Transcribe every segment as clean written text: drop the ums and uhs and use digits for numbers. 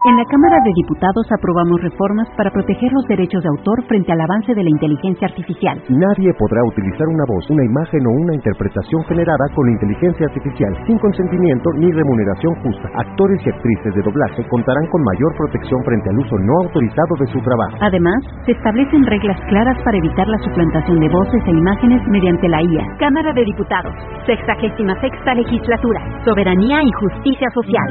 En la Cámara de Diputados aprobamos reformas para proteger los derechos de autor frente al avance de la inteligencia artificial. Nadie podrá utilizar una voz, una imagen o una interpretación generada con inteligencia artificial sin consentimiento ni remuneración justa. Actores y actrices de doblaje contarán con mayor protección frente al uso no autorizado de su trabajo. Además, se establecen reglas claras para evitar la suplantación de voces e imágenes mediante la IA. Cámara de Diputados, 66ª Legislatura, Soberanía y Justicia Social.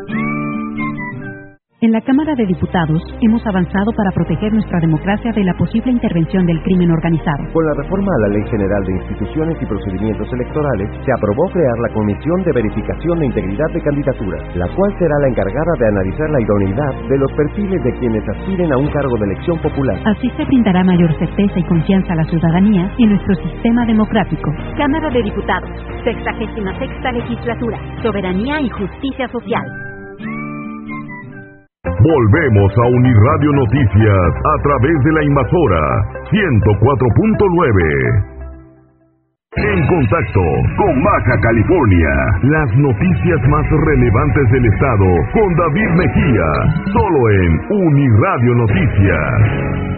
En la Cámara de Diputados hemos avanzado para proteger nuestra democracia de la posible intervención del crimen organizado. Con la reforma a la Ley General de Instituciones y Procedimientos Electorales, se aprobó crear la Comisión de Verificación de Integridad de Candidaturas, la cual será la encargada de analizar la idoneidad de los perfiles de quienes aspiren a un cargo de elección popular. Así se brindará mayor certeza y confianza a la ciudadanía en nuestro sistema democrático. Cámara de Diputados, 66ª Legislatura, Soberanía y Justicia Social. Volvemos a unir Radio Noticias a través de la Invasora 104.9. En contacto con Baja California, las noticias más relevantes del estado con David Mejía, solo en Uniradio Noticias.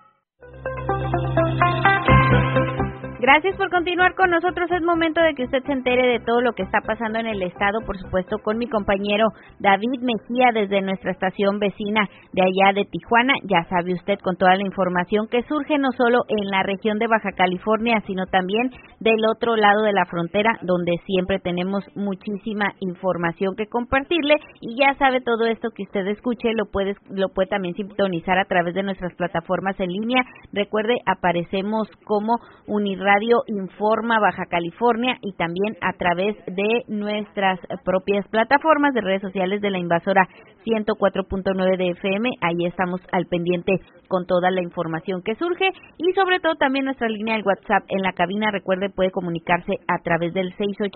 Gracias por continuar con nosotros. Es momento de que usted se entere de todo lo que está pasando en el estado, por supuesto, con mi compañero David Mejía desde nuestra estación vecina de allá de Tijuana. Ya sabe usted, con toda la información que surge no solo en la región de Baja California, sino también del otro lado de la frontera, donde siempre tenemos muchísima información que compartirle. Y ya sabe, todo esto que usted escuche lo puede también sintonizar a través de nuestras plataformas en línea. Recuerde, aparecemos como Uniradio Informa Baja California y también a través de nuestras propias plataformas de redes sociales de la Invasora 104.9 de FM. Ahí estamos al pendiente con toda la información que surge y sobre todo también nuestra línea de WhatsApp en la cabina. Recuerde, puede comunicarse a través del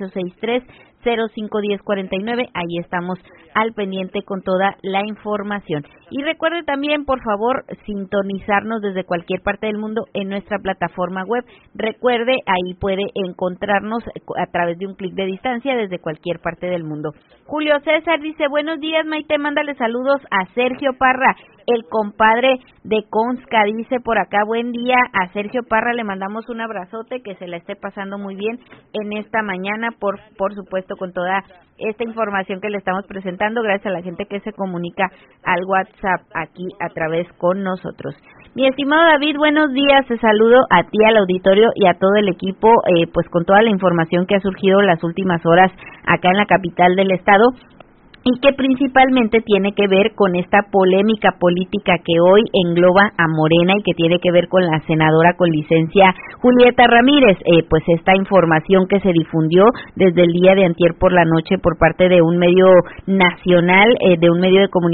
6863-051049. Ahí estamos al pendiente con toda la información. Y recuerde también, por favor, sintonizarnos desde cualquier parte del mundo en nuestra plataforma web. Recuerde, ahí puede encontrarnos a través de un clic de distancia desde cualquier parte del mundo. Julio César dice, buenos días, Maite, mándale saludos a Sergio Parra, el compadre de Consca, dice por acá, buen día a Sergio Parra, le mandamos un abrazote, que se la esté pasando muy bien en esta mañana, por supuesto, con toda esta información que le estamos presentando, gracias a la gente que se comunica al WhatsApp aquí a través con nosotros. Mi estimado David, buenos días, te saludo a ti, al auditorio y a todo el equipo, pues con toda la información que ha surgido las últimas horas acá en la capital del estado, y que principalmente tiene que ver con esta polémica política que hoy engloba a Morena y que tiene que ver con la senadora con licencia Julieta Ramírez. Pues esta información que se difundió desde el día de antier por la noche por parte de un medio nacional, de un medio de comunicación